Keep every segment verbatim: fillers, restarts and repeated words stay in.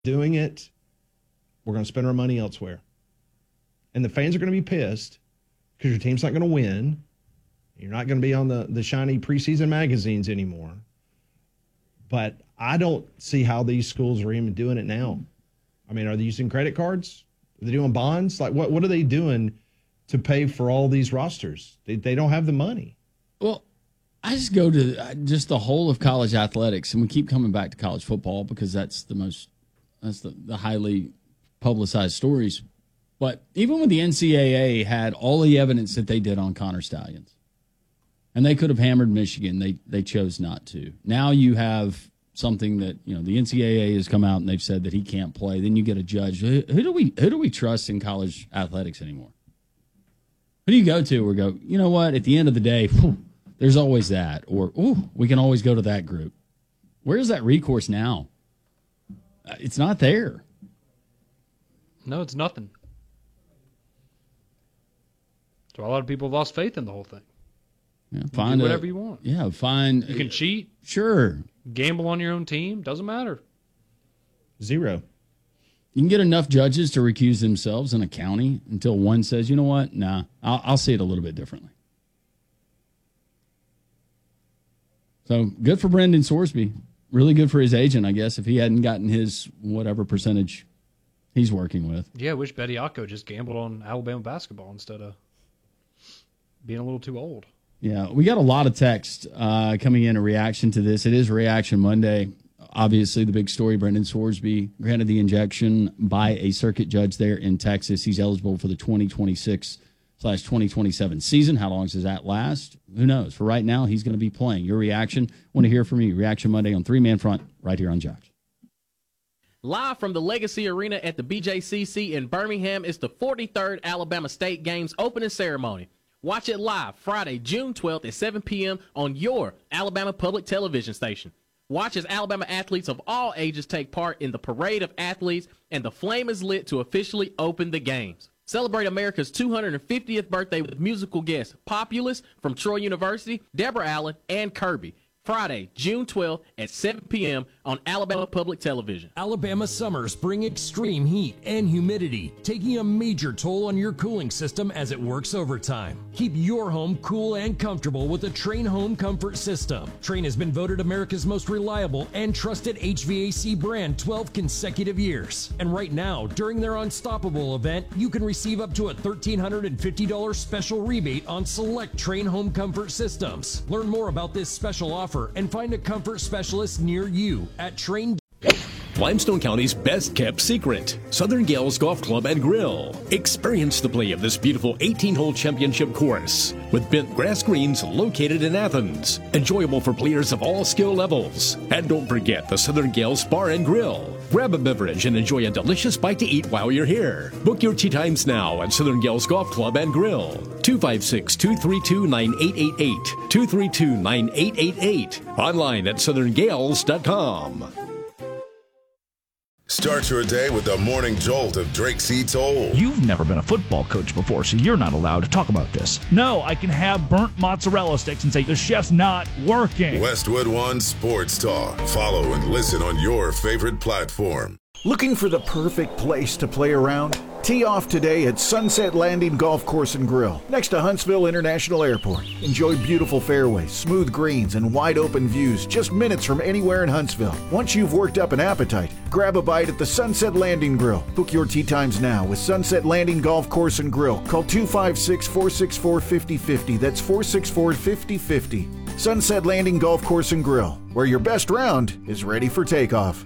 doing it, we're going to spend our money elsewhere. And the fans are going to be pissed because your team's not going to win. You're not going to be on the, the shiny preseason magazines anymore. But I don't see how these schools are even doing it now. I mean, are they using credit cards? Are they doing bonds? Like, what, what are they doing to pay for all these rosters? They, they don't have the money. Well, I just go to just the whole of college athletics, and we keep coming back to college football because that's the most, that's the, the highly publicized stories. But even when the N C double A had all the evidence that they did on Connor Stalions, and they could have hammered Michigan, they they chose not to. Now you have something that, you know, the N C double A has come out and they've said that he can't play. Then you get a judge. Who, who do we who do we trust in college athletics anymore? Who do you go to or go, you know what, at the end of the day, whew, there's always that. Or, ooh, we can always go to that group. Where's that recourse now? Uh, it's not there. No, it's nothing. So a lot of people have lost faith in the whole thing. Yeah, You find do a- whatever you want. Yeah, find. You can cheat, Sure. gamble on your own team. Doesn't matter. Zero. You can get enough judges to recuse themselves in a county until one says, you know what, nah, I'll, I'll see it a little bit differently. So good for Brendan Sorsby. Really good for his agent, I guess, if he hadn't gotten his whatever percentage he's working with. Yeah, I wish Betty Ocko just gambled on Alabama basketball instead of being a little too old. Yeah, we got a lot of text uh, coming in in reaction to this. It is Reaction Monday. Obviously, the big story, Brendan Sorsby granted the injection by a circuit judge there in Texas. He's eligible for the twenty twenty-six slash twenty twenty-seven season. How long does that last? Who knows? For right now, he's going to be playing. Your reaction? Want to hear from you. Reaction Monday on Three Man Front right here on Josh. Live from the Legacy Arena at the B J C C in Birmingham is the forty-third Alabama State Games opening ceremony. Watch it live Friday, June twelfth at seven p.m. on your Alabama Public Television station. Watch as Alabama athletes of all ages take part in the parade of athletes, and the flame is lit to officially open the games. Celebrate America's two hundred fiftieth birthday with musical guests Populous from Troy University, Deborah Allen, and Kirby. Friday, June twelfth at seven p.m. on Alabama Public Television. Alabama summers bring extreme heat and humidity, taking a major toll on your cooling system as it works overtime. Keep your home cool and comfortable with the Trane Home Comfort System. Trane has been voted America's most reliable and trusted H V A C brand twelve consecutive years. And right now, during their Unstoppable event, you can receive up to a one thousand three hundred fifty dollars special rebate on select Trane Home Comfort Systems. Learn more about this special offer and find a comfort specialist near you at Trane. Limestone County's best-kept secret, Southern Gales Golf Club and Grill. Experience the play of this beautiful eighteen-hole championship course with bent grass greens located in Athens. Enjoyable for players of all skill levels. And don't forget the Southern Gales Bar and Grill. Grab a beverage and enjoy a delicious bite to eat while you're here. Book your tee times now at Southern Gales Golf Club and Grill. two five six, two three two, nine eight eight eight. two three two, nine eight eight eight. Online at southern gales dot com. Start your day with the morning jolt of Drake C. Toll. You've never been a football coach before, so you're not allowed to talk about this. No, I can have burnt mozzarella sticks and say the chef's not working. Westwood One Sports Talk. Follow and listen on your favorite platform. Looking for the perfect place to play around? Tee off today at Sunset Landing Golf Course and Grill, next to Huntsville International Airport. Enjoy beautiful fairways, smooth greens, and wide open views just minutes from anywhere in Huntsville. Once you've worked up an appetite, grab a bite at the Sunset Landing Grill. Book your tee times now with Sunset Landing Golf Course and Grill. Call two five six, four six four, five zero five zero. That's four six four, five zero five zero. Sunset Landing Golf Course and Grill, where your best round is ready for takeoff.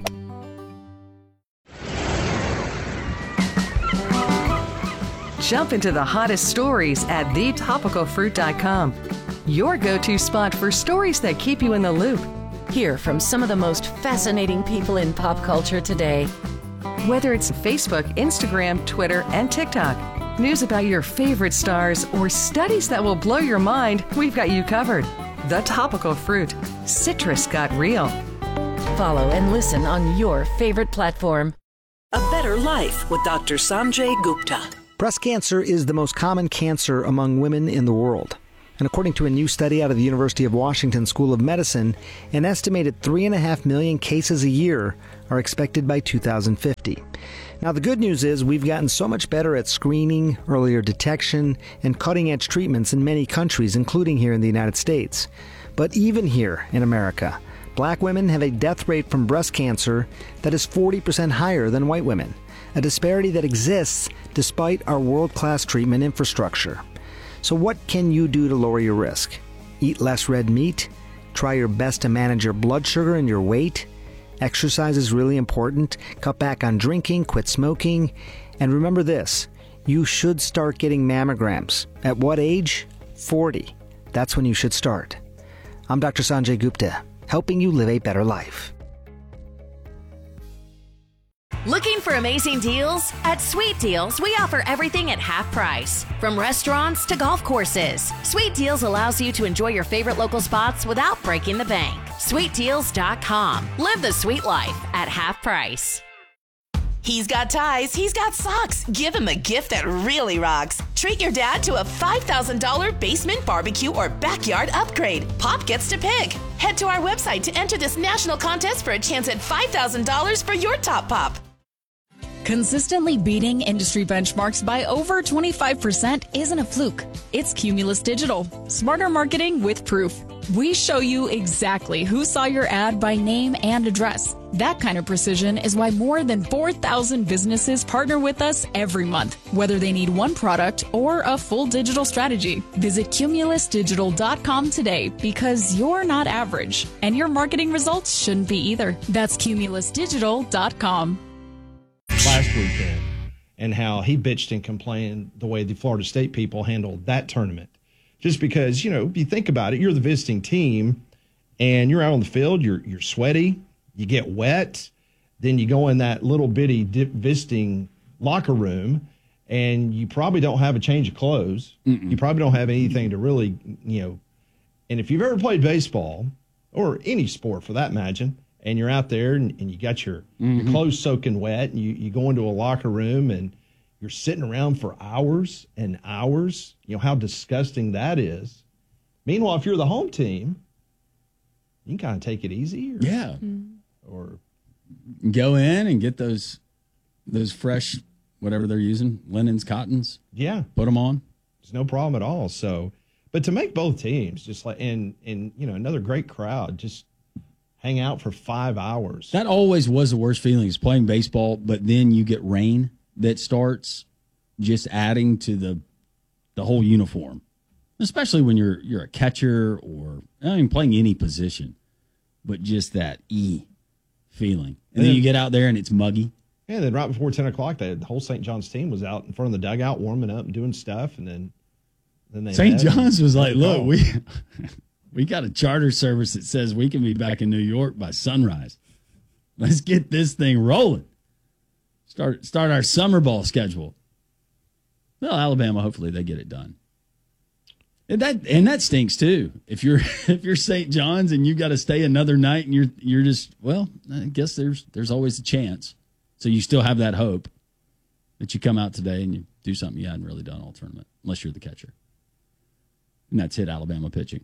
Jump into the hottest stories at the topical fruit dot com. Your go-to spot for stories that keep you in the loop. Hear from some of the most fascinating people in pop culture today. Whether it's Facebook, Instagram, Twitter, and TikTok, news about your favorite stars, or studies that will blow your mind, we've got you covered. The Topical Fruit. Citrus got real. Follow and listen on your favorite platform. A Better Life with Doctor Sanjay Gupta. Breast cancer is the most common cancer among women in the world. And according to a new study out of the University of Washington School of Medicine, an estimated three and a half million cases a year are expected by two thousand fifty. Now, the good news is we've gotten so much better at screening, earlier detection, and cutting-edge treatments in many countries, including here in the United States. But even here in America, black women have a death rate from breast cancer that is forty percent higher than white women, a disparity that exists despite our world-class treatment infrastructure. So what can you do to lower your risk? Eat less red meat? Try your best to manage your blood sugar and your weight? Exercise is really important. Cut back on drinking, quit smoking. And remember this, you should start getting mammograms. At what age? forty. That's when you should start. I'm Doctor Sanjay Gupta, helping you live a better life. Looking for amazing deals? At Sweet Deals, we offer everything at half price. From restaurants to golf courses, Sweet Deals allows you to enjoy your favorite local spots without breaking the bank. sweet deals dot com. Live the sweet life at half price. He's got ties, he's got socks. Give him a gift that really rocks. Treat your dad to a five thousand dollars basement barbecue or backyard upgrade. Pop gets to pick. Head to our website to enter this national contest for a chance at five thousand dollars for your top pop. Consistently beating industry benchmarks by over twenty-five percent isn't a fluke. It's Cumulus Digital. Smarter marketing with proof. We show you exactly who saw your ad by name and address. That kind of precision is why more than four thousand businesses partner with us every month, whether they need one product or a full digital strategy. Visit cumulus digital dot com today because you're not average, and your marketing results shouldn't be either. That's cumulus digital dot com. Last weekend, and how he bitched and complained the way the Florida State people handled that tournament. Just because, you know, if you think about it, you're the visiting team and you're out on the field, you're you're sweaty, you get wet, then you go in that little bitty dip visiting locker room and you probably don't have a change of clothes. Mm-mm. You probably don't have anything to really, you know, and if you've ever played baseball or any sport for that matter, and you're out there and, and you got your, mm-hmm. your clothes soaking wet and you, you go into a locker room and you're sitting around for hours and hours, you know how disgusting that is. Meanwhile, if you're the home team, you can kind of take it easy. Or, yeah. Or go in and get those those fresh, whatever they're using, linens, cottons. Yeah. Put them on. There's no problem at all. So, but to make both teams just like, and, and you know, another great crowd, just hang out for five hours. That always was the worst feeling is playing baseball, but then you get rain that starts just adding to the the whole uniform, especially when you're you're a catcher or I mean playing any position, but just that e feeling, and, and then you get out there and it's muggy. Yeah, then right before ten o'clock, the whole Saint John's team was out in front of the dugout warming up and doing stuff, and then then they Saint John's was like, look, we. We got a charter service that says we can be back in New York by sunrise. Let's get this thing rolling. Start start our summer ball schedule. Well, Alabama, hopefully they get it done. And that and that stinks too. If you're if you're Saint John's and you got to stay another night and you're you're just well, I guess there's there's always a chance. So you still have that hope that you come out today and you do something you hadn't really done all tournament, unless you're the catcher. And that's hit Alabama pitching.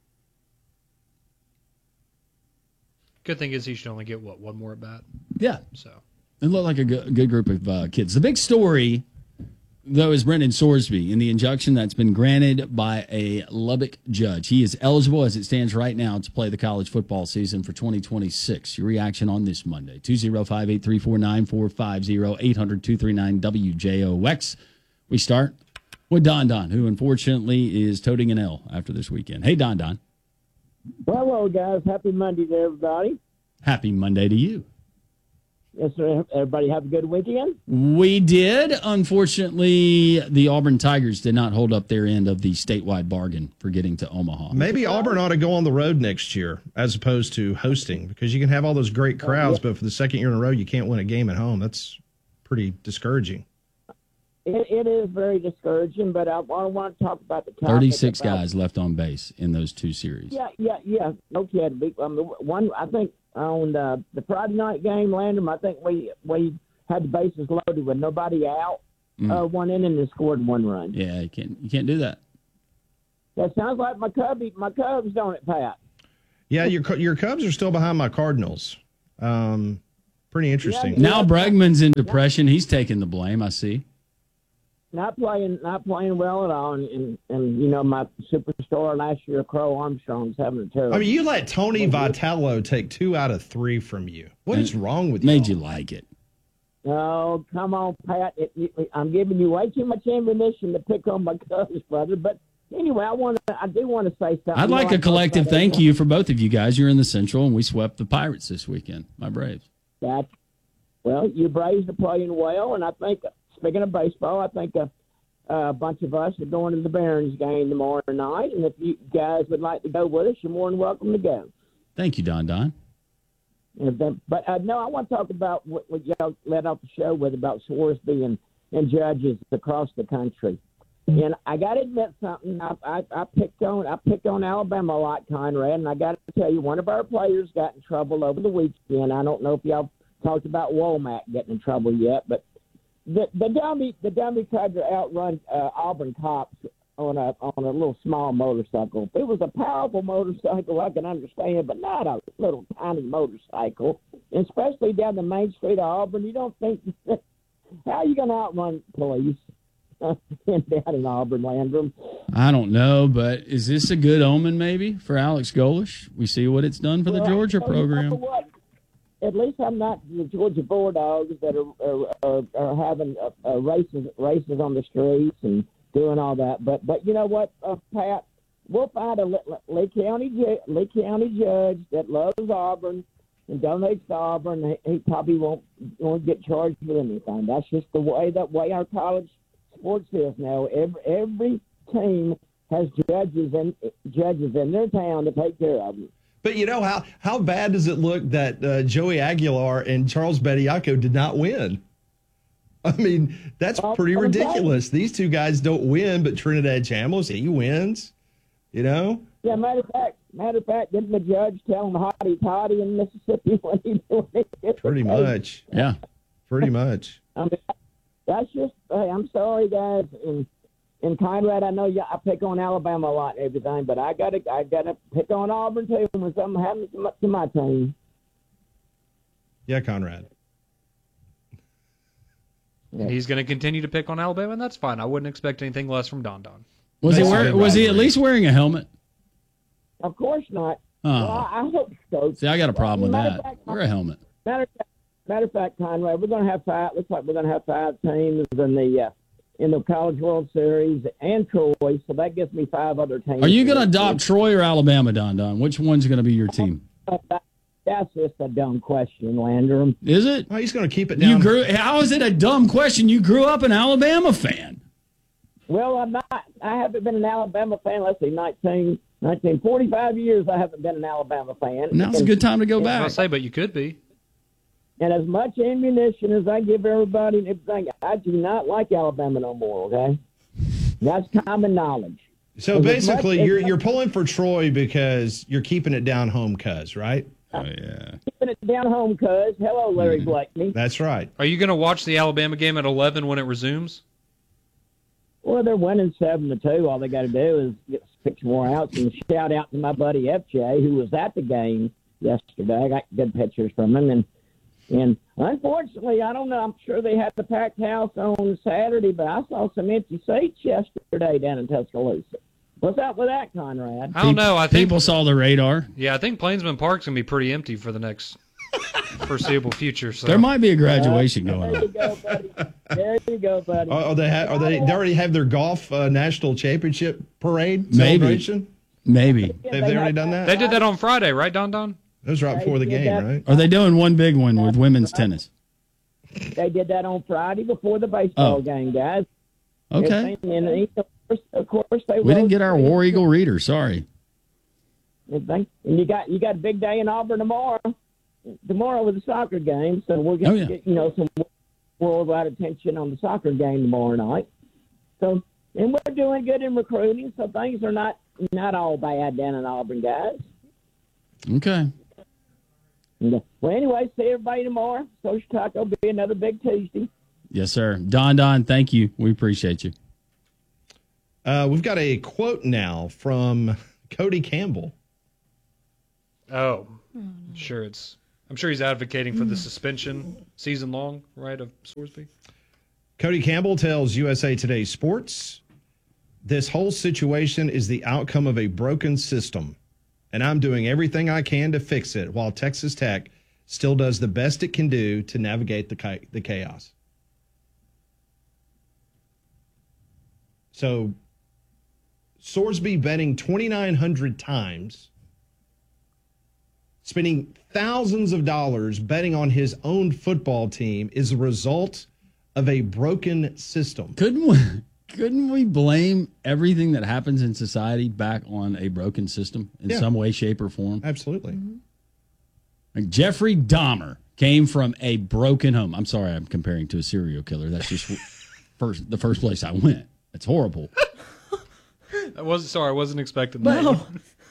Good thing is he should only get, what, one more at bat? Yeah. So it looked like a good, good group of uh, kids. The big story, though, is Brendan Sorsby and the injunction that's been granted by a Lubbock judge. He is eligible, as it stands right now, to play the college football season for twenty twenty-six. Your reaction on this Monday, two oh five, eight three four, nine four five oh, eight hundred, two three nine, W J O X. We start with Don Don, who unfortunately is toting an L after this weekend. Hey, Don Don. Hello, guys. Happy Monday to everybody. Happy Monday to you. Yes, sir. Everybody have a good weekend? We did. Unfortunately, the Auburn Tigers did not hold up their end of the statewide bargain for getting to Omaha. Maybe Auburn ought to go on the road next year as opposed to hosting, because you can have all those great crowds, but for the second year in a row, you can't win a game at home. That's pretty discouraging. It, it is very discouraging, but I, I want to talk about the topic. thirty-six about, guys left on base in those two series. Yeah, yeah, yeah. No kidding. Um, one, I think on uh, the Friday night game, Landon, I think we we had the bases loaded with nobody out. Mm. Uh, one inning and scored one run. Yeah, you can't you can't do that. That sounds like my Cubs, my Cubs, don't it, Pat? Yeah, your your Cubs are still behind my Cardinals. Um, pretty interesting. Now Bregman's in depression. He's taking the blame, I see. Not playing, not playing well at all, and, and, and you know my superstar last year, Crow Armstrong's having a terrible. I mean, you let Tony Vitello take two out of three from you. What is wrong with you? Made you like it. Oh, come on, Pat. It, it, I'm giving you way too much ammunition to pick on my Cubs, brother. But anyway, I want to. I do want to say something. I'd like you know, a collective thank you for both of you guys. You're in the Central, and we swept the Pirates this weekend. My Braves. That, well, you Braves are playing well, and I think, speaking of baseball, I think a, a bunch of us are going to the Barons game tomorrow night. And if you guys would like to go with us, you're more than welcome to go. Thank you, Don Don. Then, but uh, no, I want to talk about what, what y'all led off the show with about Swarsby and, and judges across the country. And I got to admit something. I, I, I picked on I picked on Alabama a lot, Conrad, and I got to tell you, one of our players got in trouble over the weekend. I don't know if y'all talked about Womack getting in trouble yet, but the the dummy the dummy tried to outrun uh, Auburn cops on a on a little small motorcycle. If it was a powerful motorcycle, I can understand, but not a little tiny motorcycle, especially down the main street of Auburn. You don't think how are you going to outrun police down in Auburn, Landrum? I don't know, but is this a good omen maybe for Alex Golish? We see what it's done for the Well, Georgia you know program. what? At least I'm not the Georgia Bulldogs that are are, are, are having uh, uh, races races on the streets and doing all that. But but you know what, uh, Pat, we'll find a Lee County Lee County judge that loves Auburn and donates to Auburn. He, he probably won't won't get charged with anything. That's just the way that way our college sports is now. Every every team has judges and judges in their town to take care of them. But you know how how bad does it look that uh, Joey Aguilar and Charles Bediako did not win? I mean, that's pretty ridiculous. These two guys don't win, but Trinidad Chambliss, he wins. You know? Yeah, matter of fact, matter of fact, didn't the judge tell him hotty toddy in Mississippi when he doing it? Pretty much. Yeah. Pretty much. I mean, that's just. Hey, I'm sorry, guys. And, and Conrad, I know you, I pick on Alabama a lot and everything, but I gotta, I gotta pick on Auburn too when something happens to my, to my team. Yeah, Conrad. And he's going to continue to pick on Alabama, and that's fine. I wouldn't expect anything less from Don Don. Was he wear, was he at least wearing a helmet? Of course not. Oh. Well, I, I hope so. See, I got a problem with Matter that. of fact, Wear a helmet. Matter of fact, matter of fact, Conrad, we're going to have five. Looks like we're going to have five teams in the uh, in the College World Series and Troy. So that gives me five other teams. Are you going to adopt Troy or Alabama, Don Don? Which one's going to be your team? That's just a dumb question, Landrum. Is it? Well, he's going to keep it down. You grew. How is it a dumb question? You grew up an Alabama fan. Well, I'm not. I haven't been an Alabama fan. Let's see, nineteen, nineteen, forty-five years. I haven't been an Alabama fan. Now's a good time to go and, back. I say, but you could be. And as much ammunition as I give everybody and everything, I do not like Alabama no more. Okay, that's common knowledge. So As basically, much- you're you're pulling for Troy because you're keeping it down home, cuz, right? Oh yeah. Keeping it down home, cuz. Hello, Larry Blakeney. That's right. Are you going to watch the Alabama game at eleven when it resumes? Well, they're winning seven to two. All they got to do is get six more outs. And shout out to my buddy F J, who was at the game yesterday. I got good pictures from him, and and unfortunately, I don't know. I'm sure they had the packed house on Saturday, but I saw some empty seats yesterday down in Tuscaloosa. What's up with that, Conrad? I don't know. I think People saw the radar. Yeah, I think Plainsman Park's going to be pretty empty for the next foreseeable future. So There might be a graduation going There you on. go, buddy. There you go, buddy. Are, are they ha- are they they already have their golf uh, national championship parade Maybe. celebration? Maybe. They've they already done that. They did that on Friday, right, Don Don? That was right before the did game, that. right? Are they doing one big one with women's tennis? They did that on Friday before the baseball Oh. game, guys. Okay. And, and, and of course, of course they We didn't rode- get our War Eagle reader. Sorry. And you got you got a big day in Auburn tomorrow. Tomorrow with the soccer game, so we'll get, Oh, yeah. get you know some worldwide attention on the soccer game tomorrow night. So, and we're doing good in recruiting, so things are not not all bad down in Auburn, guys. Okay. Well, anyway, see everybody tomorrow. Social Taco will be another big Tuesday. Yes, sir. Don Don, thank you. We appreciate you. Uh, we've got a quote now from Cody Campbell. Oh, sure. It's. I'm sure he's advocating for the suspension season long, right, of Sorsby. Cody Campbell tells U S A Today Sports, "This whole situation is the outcome of a broken system, and I'm doing everything I can to fix it while Texas Tech still does the best it can do to navigate the the chaos." So, Sorsby betting twenty-nine hundred times, spending thousands of dollars betting on his own football team is a result of a broken system. Couldn't we, couldn't we blame everything that happens in society back on a broken system in Yeah. some way, shape, or form? Absolutely. Like Jeffrey Dahmer came from a broken home. I'm sorry, I'm comparing to a serial killer. That's just first the first place I went. That's horrible. I wasn't sorry. I wasn't expecting that. No.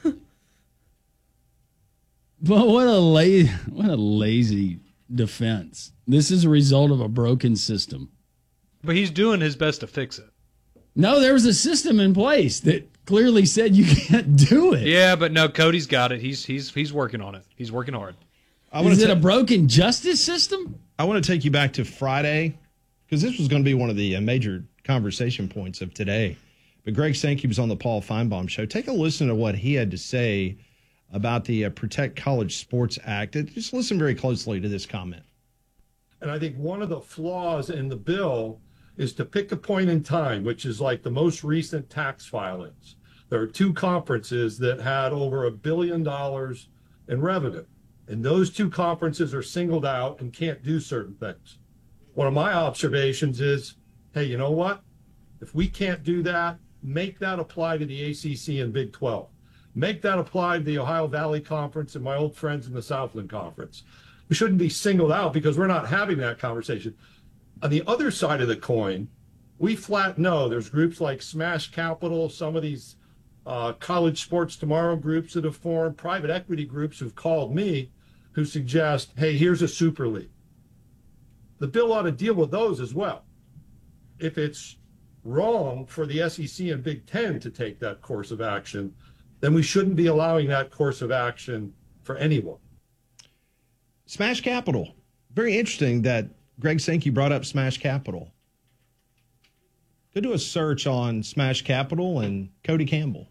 But what a la- what a lazy defense. This is a result of a broken system. But he's doing his best to fix it. No, there was a system in place that clearly said you can't do it. Yeah, but no, Cody's got it. He's he's he's working on it. He's working hard. I wanna Is it ta- a broken justice system? I want to take you back to Friday because this was going to be one of the uh, major conversation points of today. But Greg Sankey was on the Paul Feinbaum show. Take a listen to what he had to say about the uh, Protect College Sports Act. Just listen very closely to this comment. And I think one of the flaws in the bill is to pick a point in time, which is like the most recent tax filings. There are two conferences that had over a billion dollars in revenue. And those two conferences are singled out and can't do certain things. One of my observations is, hey, you know what? If we can't do that, make that apply to the A C C and Big twelve. Make that apply to the Ohio Valley Conference and my old friends in the Southland Conference. We shouldn't be singled out because we're not having that conversation. On the other side of the coin, we flat know there's groups like Smash Capital, some of these uh, College Sports Tomorrow groups that have formed, private equity groups who've called me who suggest, hey, here's a super league. The bill ought to deal with those as well. If it's wrong for the S E C and Big Ten to take that course of action, then we shouldn't be allowing that course of action for anyone. Smash Capital. Very interesting that Greg Sankey brought up Smash Capital. Go do a search on Smash Capital and Cody Campbell.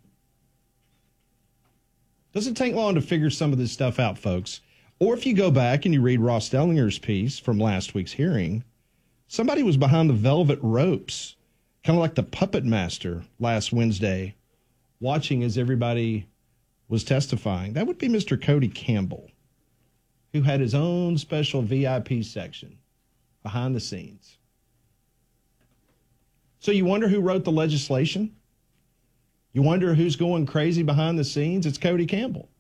Doesn't take long to figure some of this stuff out, folks. Or if you go back and you read Ross Dellinger's piece from last week's hearing, somebody was behind the velvet ropes, kind of like the puppet master last Wednesday, watching as everybody was testifying. That would be Mister Cody Campbell, who had his own special V I P section behind the scenes. So you wonder who wrote the legislation? You wonder who's going crazy behind the scenes? It's Cody Campbell.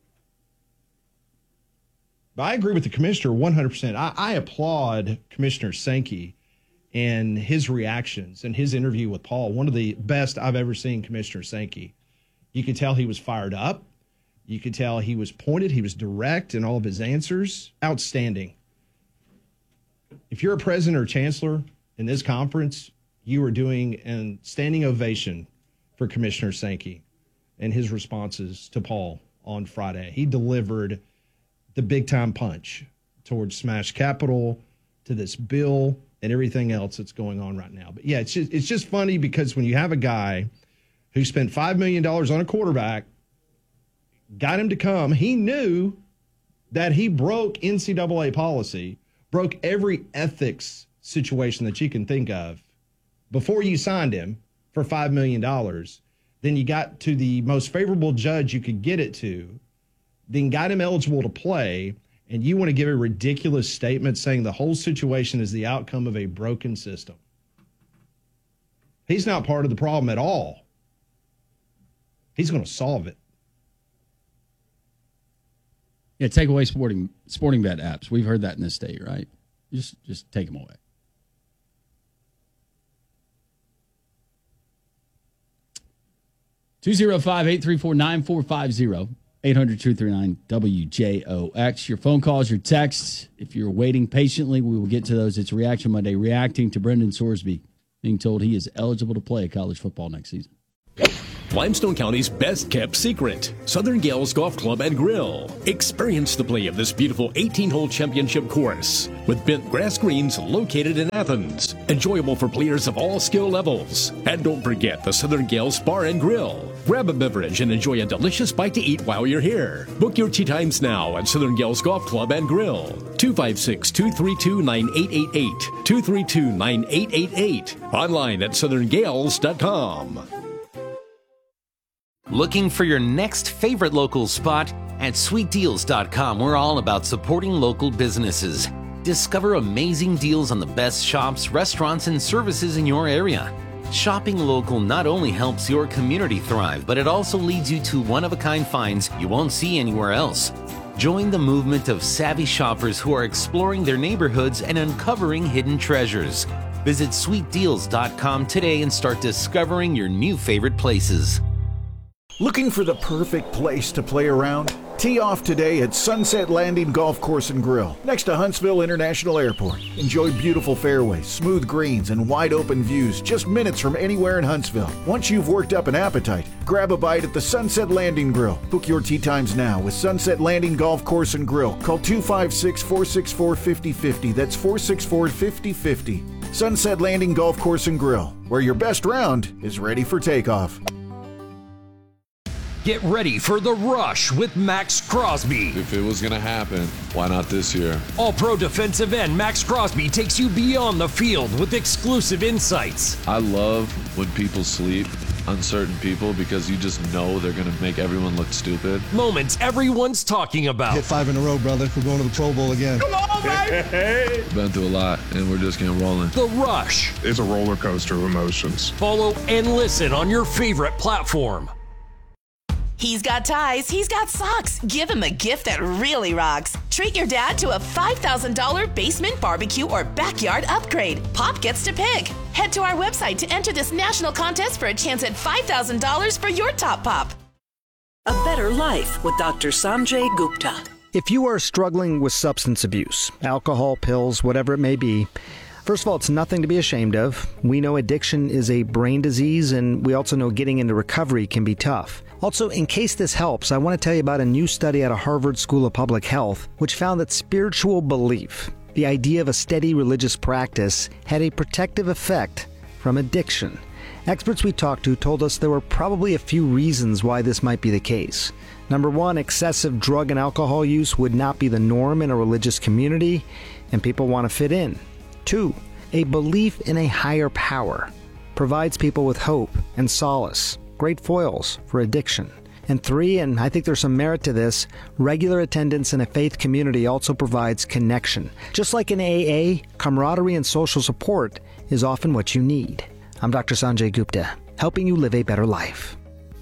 But I agree with the commissioner one hundred percent. I, I applaud Commissioner Sankey and his reactions and his interview with Paul. One of the best I've ever seen Commissioner Sankey. You could tell he was fired up. You could tell he was pointed. He was direct in all of his answers. Outstanding. If you're a president or chancellor in this conference, you are doing a standing ovation for Commissioner Sankey and his responses to Paul on Friday. He delivered the big-time punch towards Smash Capital, to this bill, and everything else that's going on right now. But, yeah, it's just, it's just funny because when you have a guy who spent five million dollars on a quarterback, got him to come, he knew that he broke N C double A policy, broke every ethics situation that you can think of before you signed him for five million dollars. Then you got to the most favorable judge you could get it to, then got him eligible to play, and you want to give a ridiculous statement saying the whole situation is the outcome of a broken system. He's not part of the problem at all. He's going to solve it. Yeah, take away sporting sporting bet apps. We've heard that in this state, right? Just just take them away. two oh five, eight three four, nine four five zero, eight hundred, two three nine, W J O X. Your phone calls, your texts. If you're waiting patiently, we will get to those. It's Reaction Monday, reacting to Brendan Sorsby being told he is eligible to play college football next season. Limestone County's best kept secret, Southern Gales Golf Club and Grill. Experience the play of this beautiful eighteen-hole championship course with bent grass greens located in Athens. Enjoyable for players of all skill levels. And don't forget the Southern Gales Bar and Grill. Grab a beverage and enjoy a delicious bite to eat while you're here. Book your tee times now at Southern Gales Golf Club and Grill. two five six, two three two, nine eight eight eight. two three two, nine eight eight eight. Online at southern gales dot com. Looking for your next favorite local spot? At sweet deals dot com, we're all about supporting local businesses. Discover amazing deals on the best shops, restaurants, and services in your area. Shopping local not only helps your community thrive, but it also leads you to one-of-a-kind finds you won't see anywhere else. Join the movement of savvy shoppers who are exploring their neighborhoods and uncovering hidden treasures. Visit sweet deals dot com today and start discovering your new favorite places. Looking for the perfect place to play around? Tee off today at Sunset Landing Golf Course and Grill, next to Huntsville International Airport. Enjoy beautiful fairways, smooth greens, and wide open views just minutes from anywhere in Huntsville. Once you've worked up an appetite, grab a bite at the Sunset Landing Grill. Book your tee times now with Sunset Landing Golf Course and Grill. Call two five six, four six four, five zero five zero. That's four six four, five zero five zero. Sunset Landing Golf Course and Grill, where your best round is ready for takeoff. Get ready for The Rush with Max Crosby. If it was going to happen, why not this year? All-pro defensive end Max Crosby takes you beyond the field with exclusive insights. I love when people sleep on certain people because you just know they're going to make everyone look stupid. Moments everyone's talking about. Hit five in a row, brother. We're going to the Pro Bowl again. Come on, baby! Been through a lot, and we're just getting rolling. The Rush. It's a roller coaster of emotions. Follow and listen on your favorite platform. He's got ties, he's got socks. Give him a gift that really rocks. Treat your dad to a five thousand dollars basement barbecue or backyard upgrade. Pop gets to pick. Head to our website to enter this national contest for a chance at five thousand dollars for your top pop. A Better Life with Doctor Sanjay Gupta. If you are struggling with substance abuse, alcohol, pills, whatever it may be, first of all, it's nothing to be ashamed of. We know addiction is a brain disease, and we also know getting into recovery can be tough. Also, in case this helps, I want to tell you about a new study out of Harvard School of Public Health, which found that spiritual belief, the idea of a steady religious practice, had a protective effect from addiction. Experts we talked to told us there were probably a few reasons why this might be the case. Number one, excessive drug and alcohol use would not be the norm in a religious community, and people want to fit in. Two, a belief in a higher power provides people with hope and solace, great foils for addiction. And three, and I think there's some merit to this, regular attendance in a faith community also provides connection. Just like in A A, camaraderie and social support is often what you need. I'm Doctor Sanjay Gupta, helping you live a better life.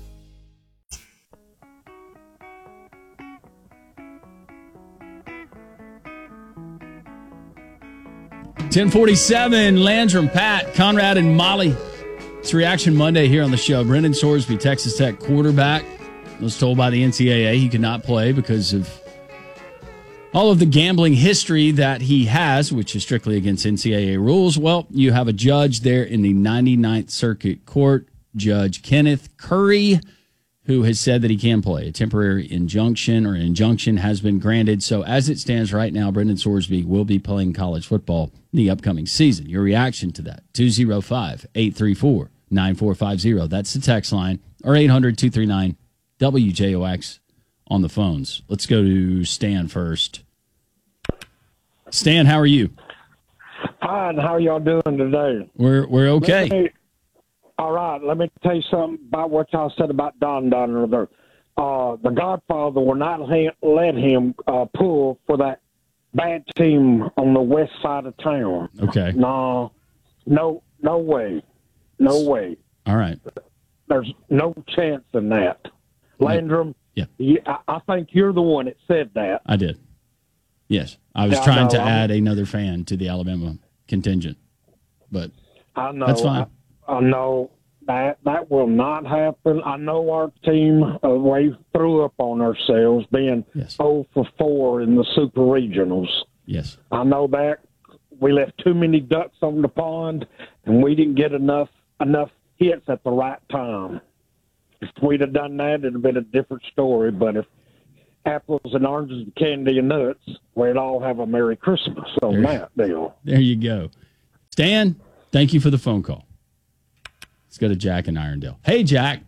ten forty-seven, Landrum, Pat, Conrad, and Molly. It's Reaction Monday here on the show. Brendan Sorsby, Texas Tech quarterback, was told by the N C double A he could not play because of all of the gambling history that he has, which is strictly against N C double A rules. Well, you have a judge there in the ninety-ninth Circuit Court, Judge Kenneth Curry, who has said that he can play. A temporary injunction or injunction has been granted. So as it stands right now, Brendan Sorsby will be playing college football in the upcoming season. Your reaction to that, two oh five, eight three four, nine four five zero. That's the text line, or eight hundred, two three nine, W J O X on the phones. Let's go to Stan first. Stan, how are you? Fine. How are y'all doing today? We're we're okay. Me, all right. Let me tell you something about what y'all said about Don Donner. Uh, the Godfather will not ha- let him uh, pull for that bad team on the west side of town. Okay. No, no, no way. No way. All right. There's no chance in that. Landrum, yeah. You, I, I think you're the one that said that. I did. Yes. I was Yeah, I trying know. to I'm- add another fan to the Alabama contingent, but I know. that's fine. I, I know that that will not happen. I know our team, uh, we threw up on ourselves being oh for four in the super regionals. Yes. I know that we left too many ducks on the pond, and we didn't get enough enough hits at the right time. If we'd have done that, it'd have been a different story. But if apples and oranges and candy and nuts, we'd all have a Merry Christmas on that deal. There you go. Stan, thank you for the phone call. Let's go to Jack in Irondale. Hey, Jack.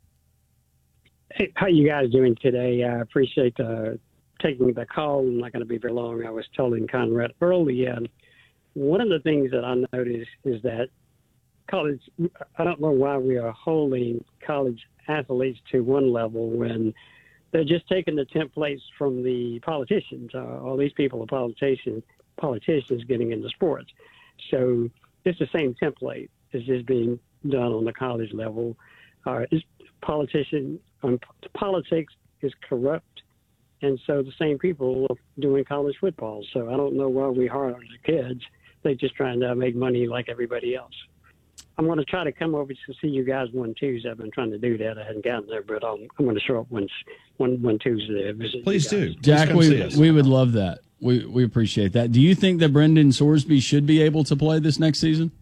Hey, how you guys doing today? I appreciate uh, taking the call. I'm not going to be very long. I was telling Conrad earlier, one of the things that I noticed is that college, I don't know why we are holding college athletes to one level when they're just taking the templates from the politicians. Uh, all these people are politicians, politicians getting into sports. So it's the same template. It's just being done on the college level. Uh, it's politician, um, politics is corrupt, and so the same people are doing college football. So I don't know why we hire the kids. They're just trying to make money like everybody else. I'm going to try to come over to see you guys one Tuesday. I've been trying to do that. I hadn't gotten there, but I'm, I'm going to show up one, one, one Tuesday. Visit Please do. Jack, Please we, us. we would love that. We we appreciate that. Do you think that Brendan Sorsby should be able to play this next season?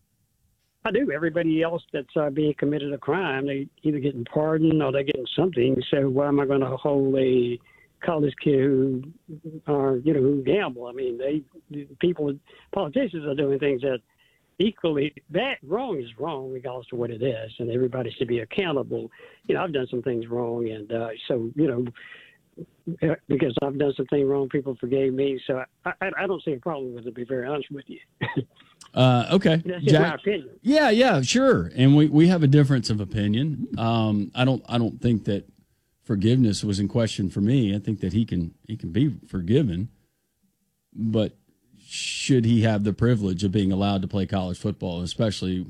I do. Everybody else that's uh, being committed a crime, they either getting pardoned or they're getting something. So why am I going to hold a college kid who are, you know, who gamble? I mean, they people, politicians are doing things that equally that wrong is wrong regardless of what it is, and everybody should be accountable. You know, I've done some things wrong, and uh, so you know, because I've done something wrong, people forgave me. So I, I, I don't see a problem with it. To be very honest with you. Uh, okay, That's just Jack. my opinion. Yeah, yeah, sure. And we, we have a difference of opinion. Um, I don't I don't think that forgiveness was in question for me. I think that he can he can be forgiven, but should he have the privilege of being allowed to play college football, especially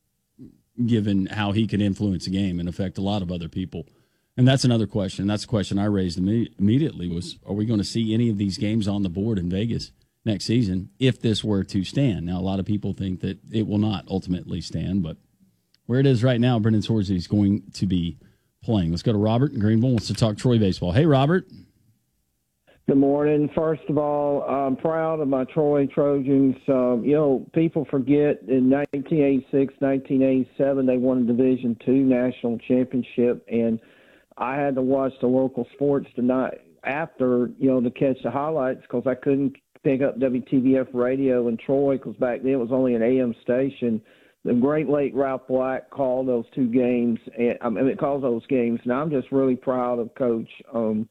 given how he can influence a game and affect a lot of other people? And that's another question. That's a question I raised imme- immediately was, are we going to see any of these games on the board in Vegas next season if this were to stand? Now, a lot of people think that it will not ultimately stand, but where it is right now, Brendan Sorsby is going to be playing. Let's go to Robert in Greenville. Wants to talk Troy baseball. Hey, Robert. Good morning. First of all, I'm proud of my Troy Trojans. Um, you know, people forget in nineteen eighty-six, nineteen eighty-seven, they won a Division two national championship, and I had to watch the local sports tonight after, you know, to catch the highlights because I couldn't pick up W T V F radio in Troy because back then it was only an A M station. The great late Ralph Black called those two games, and I mean, it calls those games, and I'm just really proud of Coach. Um,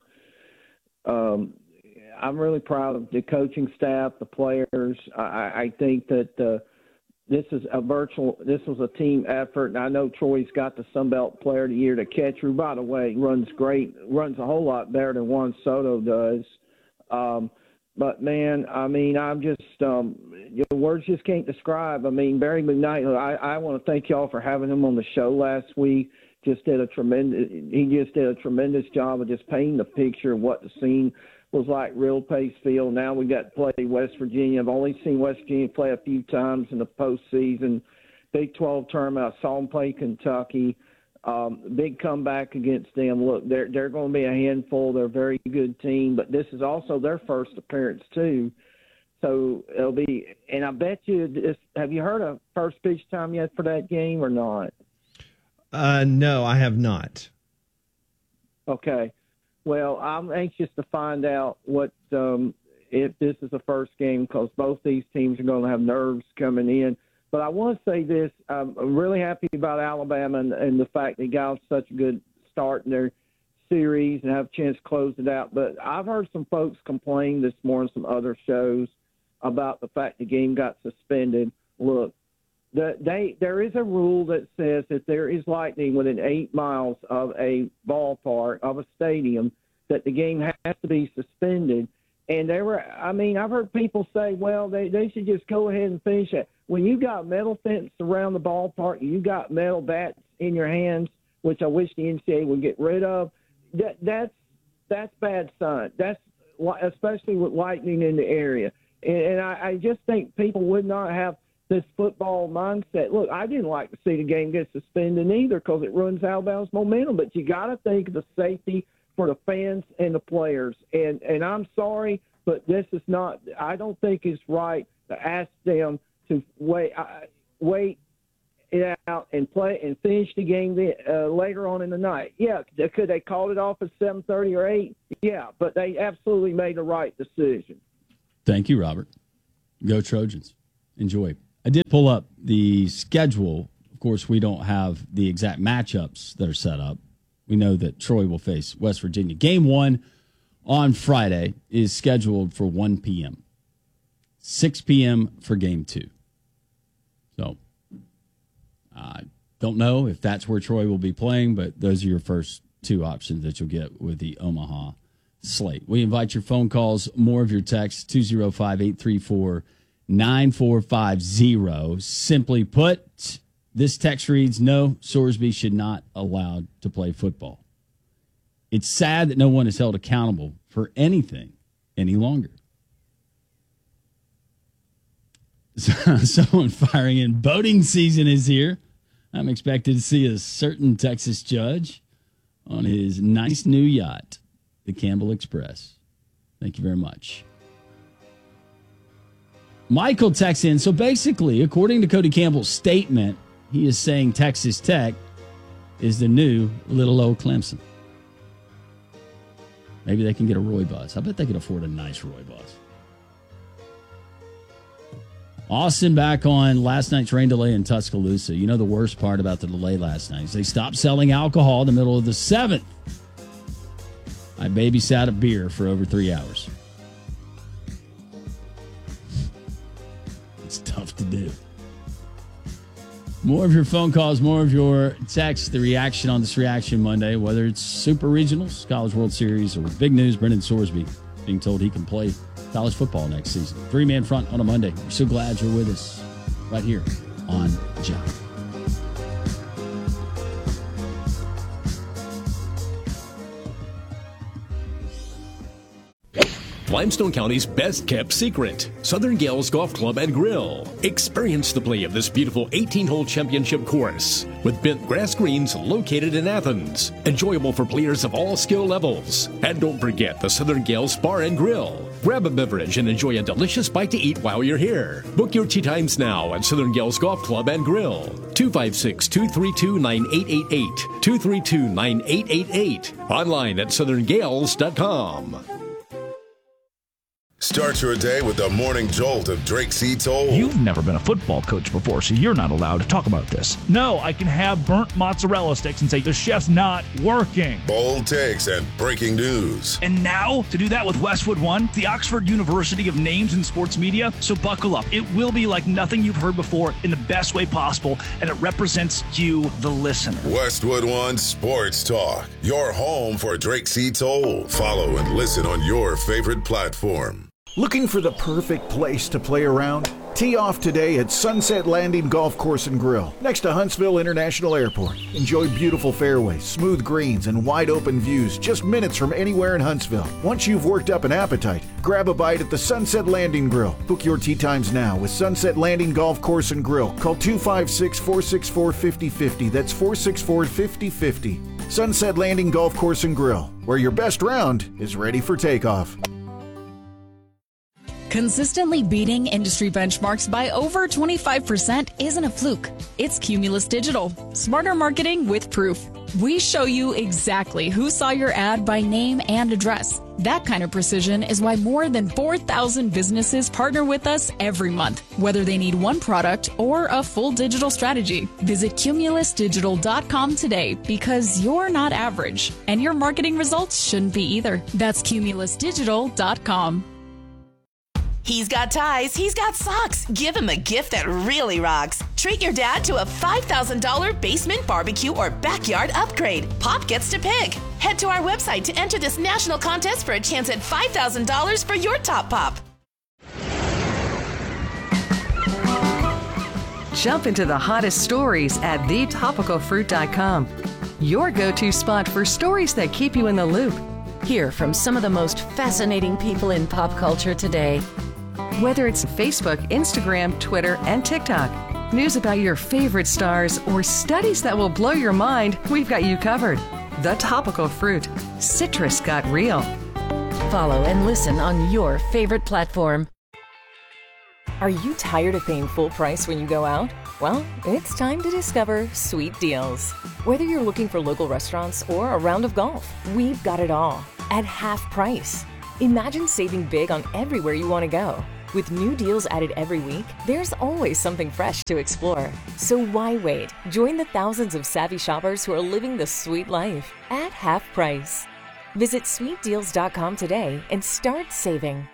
um, I'm really proud of the coaching staff, the players. I, I think that uh, this is a virtual. This was a team effort, and I know Troy's got the Sun Belt Player of the Year, the catcher, who, by the way, runs great, runs a whole lot better than Juan Soto does. Um, But, man, I mean, I'm just um, – the words just can't describe. I mean, Barry McKnight, I, I want to thank y'all for having him on the show last week. Just did a tremendous – he just did a tremendous job of just painting the picture of what the scene was like, real Pace Field. Now we got to play West Virginia. I've only seen West Virginia play a few times in the postseason. Big twelve tournament. I saw them play Kentucky. Um, big comeback against them. Look, they're they're going to be a handful. They're a very good team, but this is also their first appearance too. So it'll be, and I bet you this. Have you heard of first pitch time yet for that game or not? Uh, no, I have not. Okay. Well, I'm anxious to find out what um, if this is the first game because both these teams are going to have nerves coming in. But I want to say this. I'm really happy about Alabama and, and the fact they got such a good start in their series and have a chance to close it out. But I've heard some folks complain this morning, some other shows, about the fact the game got suspended. Look, the, they there is a rule that says if there is lightning within eight miles of a ballpark, of a stadium, that the game has to be suspended. And they were, I mean, I've heard people say, well, they, they should just go ahead and finish it. When you got metal fence around the ballpark, you got metal bats in your hands, which I wish the N C double A would get rid of. That that's that's bad sign. That's especially with lightning in the area. And, and I, I just think people would not have this football mindset. Look, I didn't like to see the game get suspended either because it ruins Alabama's momentum. But you got to think of the safety for the fans and the players. And and I'm sorry, but this is not. I don't think it's right. ask them to wait, uh, wait it out and play and finish the game uh, later on in the night. Yeah, could they call it off at seven thirty or eight? Yeah, but they absolutely made the right decision. Thank you, Robert. Go Trojans. Enjoy. I did pull up the schedule. Of course, we don't have the exact matchups that are set up. We know that Troy will face West Virginia. Game one on Friday is scheduled for one p.m. six p.m. for game two. So I don't know if that's where Troy will be playing, but those are your first two options that you'll get with the Omaha slate. We invite your phone calls, more of your texts, two oh five, eight three four, nine four five zero. Simply put, this text reads, no, Sorsby should not allowed to play football. It's sad that no one is held accountable for anything any longer. Someone firing in. Boating season is here. I'm expected to see a certain Texas judge on his nice new yacht, the Campbell Express. Thank you very much. Michael texts in. So basically, according to Cody Campbell's statement, he is saying Texas Tech is the new little old Clemson. Maybe they can get a Roy bus. I bet they could afford a nice Roy bus. Austin back on last night's rain delay in Tuscaloosa. You know the worst part about the delay last night is they stopped selling alcohol in the middle of the seventh. I babysat a beer for over three hours. It's tough to do. More of your phone calls, more of your texts, the reaction on this Reaction Monday, whether it's Super Regionals, College World Series, or big news, Brendan Sorsby being told he can play college football next season. Three-man front on a Monday. We're so glad you're with us right here on Job. Limestone County's best-kept secret, Southern Gales Golf Club and Grill. Experience the play of this beautiful eighteen-hole championship course with bent grass greens located in Athens. Enjoyable for players of all skill levels. And don't forget the Southern Gales Bar and Grill. Grab a beverage and enjoy a delicious bite to eat while you're here. Book your tee times now at Southern Gales Golf Club and Grill. two five six, two three two, nine eight eight eight. two three two, nine eight eight eight. Online at southern gales dot com. Start your day with the morning jolt of Drake C. Toll. You've never been a football coach before, so you're not allowed to talk about this. No, I can have burnt mozzarella sticks and say the chef's not working. Bold takes and breaking news. And now, to do that with Westwood One, the Oxford University of Names in Sports Media. So buckle up. It will be like nothing you've heard before in the best way possible, and it represents you, the listener. Westwood One Sports Talk, your home for Drake C. Toll. Follow and listen on your favorite platform. Looking for the perfect place to play around? Tee off today at Sunset Landing Golf Course and Grill, next to Huntsville International Airport. Enjoy beautiful fairways, smooth greens, and wide open views just minutes from anywhere in Huntsville. Once you've worked up an appetite, grab a bite at the Sunset Landing Grill. Book your tee times now with Sunset Landing Golf Course and Grill. Call two five six, four six four, five oh five oh. That's four six four, five oh five oh. Sunset Landing Golf Course and Grill, where your best round is ready for takeoff. Consistently beating industry benchmarks by over twenty-five percent isn't a fluke. It's Cumulus Digital. Smarter marketing with proof. We show you exactly who saw your ad by name and address. That kind of precision is why more than four thousand businesses partner with us every month, whether they need one product or a full digital strategy. Visit cumulus digital dot com today because you're not average, and your marketing results shouldn't be either. That's cumulus digital dot com. He's got ties, he's got socks. Give him a gift that really rocks. Treat your dad to a five thousand dollars basement barbecue or backyard upgrade. Pop gets to pick. Head to our website to enter this national contest for a chance at five thousand dollars for your top pop. Jump into the hottest stories at the topical fruit dot com. Your go-to spot for stories that keep you in the loop. Hear from some of the most fascinating people in pop culture today. Whether it's Facebook, Instagram, Twitter, and TikTok, news about your favorite stars, or studies that will blow your mind, we've got you covered. The Topical Fruit. Citrus got real. Follow and listen on your favorite platform. Are you tired of paying full price when you go out? Well, it's time to discover Sweet Deals. Whether you're looking for local restaurants or a round of golf, we've got it all at half price. Imagine saving big on everywhere you want to go. With new deals added every week, there's always something fresh to explore. So why wait? Join the thousands of savvy shoppers who are living the sweet life at half price. Visit sweet deals dot com today and start saving.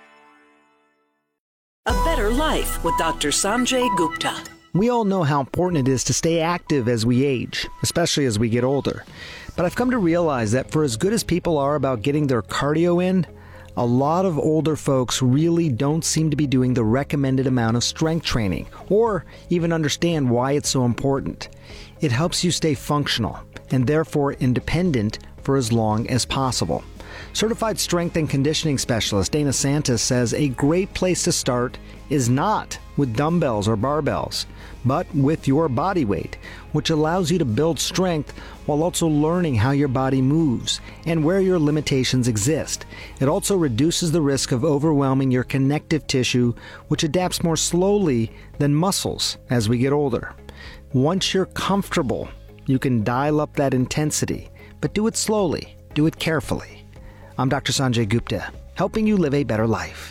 A Better Life with Doctor Sanjay Gupta. We all know how important it is to stay active as we age, especially as we get older. But I've come to realize that for as good as people are about getting their cardio in, a lot of older folks really don't seem to be doing the recommended amount of strength training, or even understand why it's so important. It helps you stay functional, and therefore independent for as long as possible. Certified strength and conditioning specialist Dana Santis says a great place to start is not with dumbbells or barbells, but with your body weight, which allows you to build strength while also learning how your body moves and where your limitations exist. It also reduces the risk of overwhelming your connective tissue, which adapts more slowly than muscles as we get older. Once you're comfortable, you can dial up that intensity, but do it slowly, do it carefully. I'm Doctor Sanjay Gupta, helping you live a better life.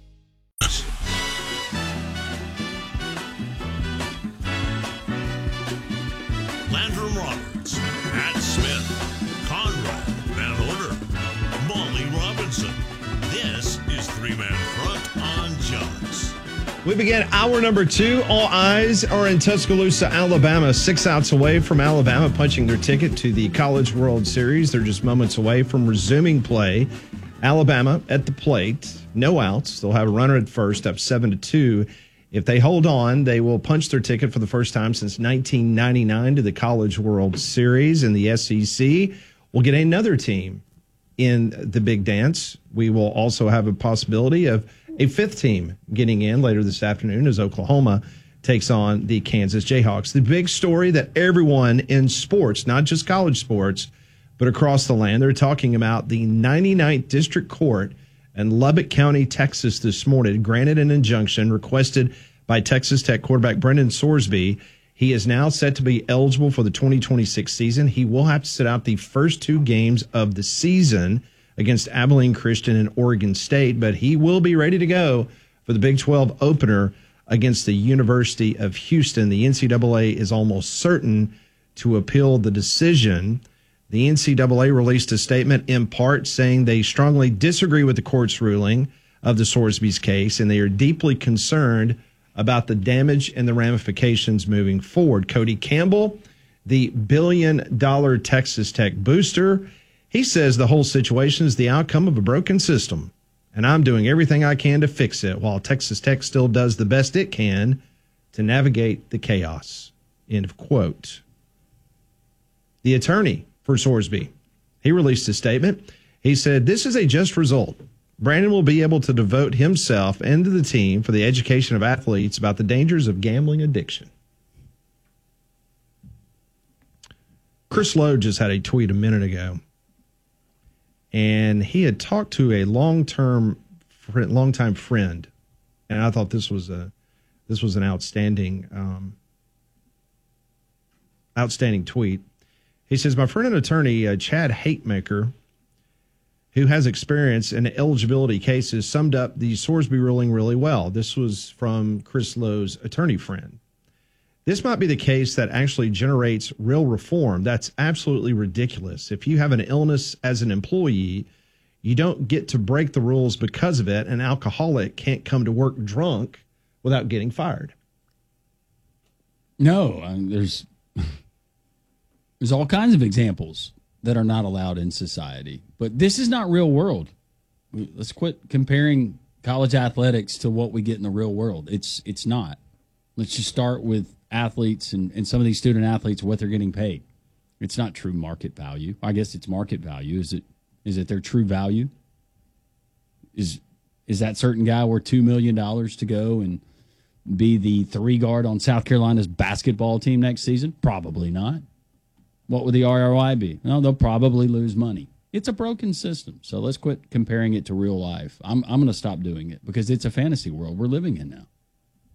Landrum Roberts, Pat Smith, Conrad Van Order, Molly Robinson. This is Three Man Front on Jaws. We begin hour number two. All eyes are in Tuscaloosa, Alabama. Six outs away from Alabama punching their ticket to the College World Series. They're just moments away from resuming play. Alabama at the plate. No outs. They'll have a runner at first, up seven to two. If they hold on, they will punch their ticket for the first time since nineteen ninety-nine to the College World Series. In the S E C, we'll get another team in the big dance. We will also have a possibility of a fifth team getting in later this afternoon as Oklahoma takes on the Kansas Jayhawks. The big story that everyone in sports, not just college sports, but across the land, they're talking about the ninety-ninth District Court in Lubbock County, Texas this morning, granted an injunction requested by Texas Tech quarterback Brendan Sorsby. He is now set to be eligible for the twenty twenty-six season. He will have to sit out the first two games of the season against Abilene Christian and Oregon State, but he will be ready to go for the Big twelve opener against the University of Houston. The N C double A is almost certain to appeal the decision. The N C double A released a statement in part saying they strongly disagree with the court's ruling of the Sorsby's case, and they are deeply concerned about the damage and the ramifications moving forward. Cody Campbell, the billion-dollar Texas Tech booster, he says the whole situation is the outcome of a broken system, and I'm doing everything I can to fix it, while Texas Tech still does the best it can to navigate the chaos. End of quote. The attorney for Sorsby, he released a statement. He said, "This is a just result. Brandon will be able to devote himself and to the team for the education of athletes about the dangers of gambling addiction." Chris Lowe just had a tweet a minute ago, and he had talked to a long-term, friend, long-time friend, and I thought this was a this was an outstanding, um, outstanding tweet. He says, "My friend and attorney uh, Chad Hatemaker, who has experience in eligibility cases, summed up the Sorsby ruling really well." This was from Chris Lowe's attorney friend. "This might be the case that actually generates real reform. That's absolutely ridiculous. If you have an illness as an employee, you don't get to break the rules because of it. An alcoholic can't come to work drunk without getting fired." No, I mean, there's there's all kinds of examples that are not allowed in society. But this is not real world. Let's quit comparing college athletics to what we get in the real world. It's it's not. Let's just start with athletes and, and some of these student athletes, what they're getting paid. It's not true market value. I guess it's market value. Is it is it their true value? Is is that certain guy worth two million dollars to go and be the three guard on South Carolina's basketball team next season? Probably not. What would the R O I be? No, they'll probably lose money. It's a broken system. So let's quit comparing it to real life. I'm I'm going to stop doing it because it's a fantasy world we're living in now.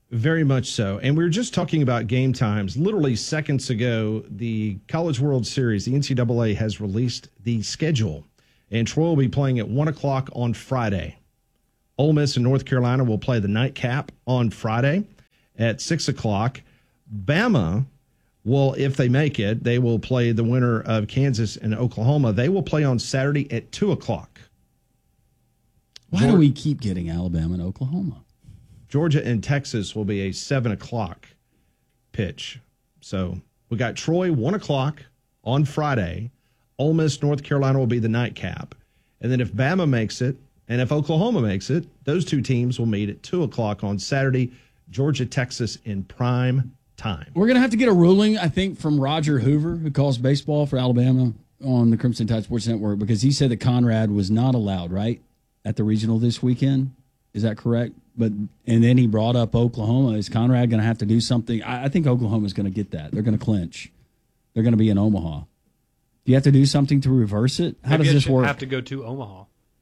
Very much so. And we were just talking about game times. Literally seconds ago, the College World Series, the N C double A, has released the schedule. And Troy will be playing at one o'clock on Friday. Ole Miss and North Carolina will play the nightcap on Friday at six o'clock. Bama will, if they make it, they will play the winner of Kansas and Oklahoma. They will play on Saturday at two o'clock. Why Georgia, do we keep getting Alabama and Oklahoma? Georgia and Texas will be a seven o'clock pitch. So we got Troy one o'clock on Friday. Ole Miss, North Carolina will be the nightcap. And then if Bama makes it and if Oklahoma makes it, those two teams will meet at two o'clock on Saturday. Georgia, Texas in prime time. We're going to have to get a ruling, I think, from Roger Hoover, who calls baseball for Alabama on the Crimson Tide Sports Network, because he said that Conrad was not allowed, right, at the regional this weekend. Is that correct? But and then he brought up Oklahoma. Is Conrad going to have to do something? I, I think Oklahoma's going to get that. They're going to clinch. They're going to be in Omaha. Do you have to do something to reverse it? How Maybe does it this should work? Have to go to Omaha.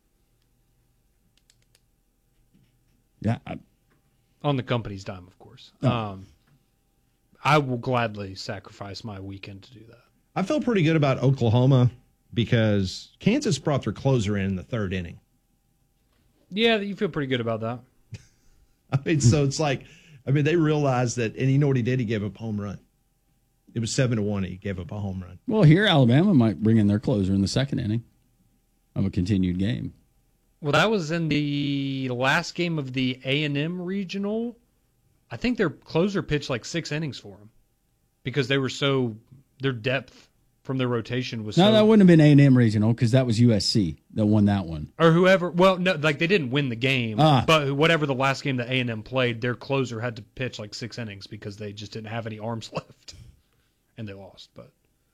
Yeah, I, on the company's dime, of course. Oh. Um, I will gladly sacrifice my weekend to do that. I feel pretty good about Oklahoma because Kansas brought their closer in in the third inning. Yeah, you feel pretty good about that. I mean, so it's like, I mean, they realized that, and you know what he did? He gave up a home run. It was seven to one. He gave up a home run. Well, here Alabama might bring in their closer in the second inning of a continued game. Well, that was in the last game of the A and M regional. I think their closer pitched like six innings for them because they were so their depth from their rotation was no, so. that wouldn't have been A and M regional because that was U S C that won that one. Or whoever. Well, no, like they didn't win the game, Ah. but whatever the last game that A and M played, their closer had to pitch like six innings because they just didn't have any arms left, and they lost. But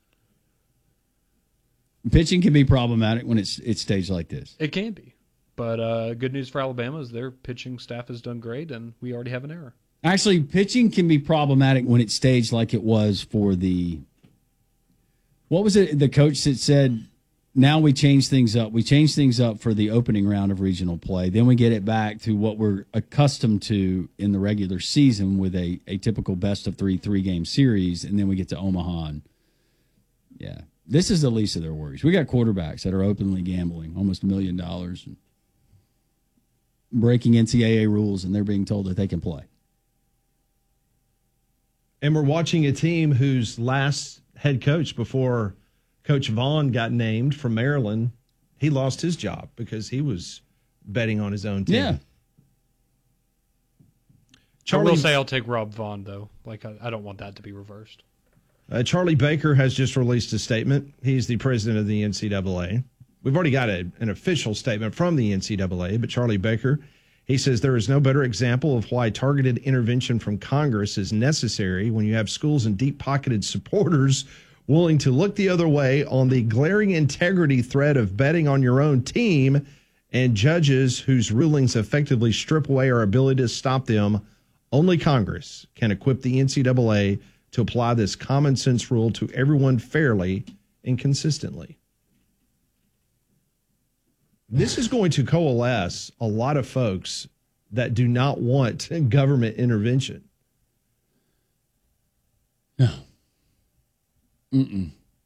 pitching can be problematic when it's it's staged like this. it can be. But uh, good news for Alabama is their pitching staff has done great, and we already have an error. Actually, pitching can be problematic when it's staged like it was for the. What was it? The coach that said, "Now we change things up. We change things up for the opening round of regional play. Then we get it back to what we're accustomed to in the regular season with a, a typical best of three three game series, and then we get to Omaha." And yeah, this is the least of their worries. We got quarterbacks that are openly gambling, almost a million dollars, and breaking N C double A rules, and they're being told that they can play. And we're watching a team whose last head coach before Coach Vaughn got named from Maryland, he lost his job because he was betting on his own team. Yeah. Charlie, I will say I'll take Rob Vaughn, though. Like, I, I don't want that to be reversed. Uh, Charlie Baker has just released a statement. He's the president of the N C double A. We've already got a, an official statement from the N C double A, but Charlie Baker, he says there is no better example of why targeted intervention from Congress is necessary when you have schools and deep-pocketed supporters willing to look the other way on the glaring integrity threat of betting on your own team and judges whose rulings effectively strip away our ability to stop them. Only Congress can equip the N C double A to apply this common sense rule to everyone fairly and consistently. This is going to coalesce a lot of folks that do not want government intervention. No. Mm-mm.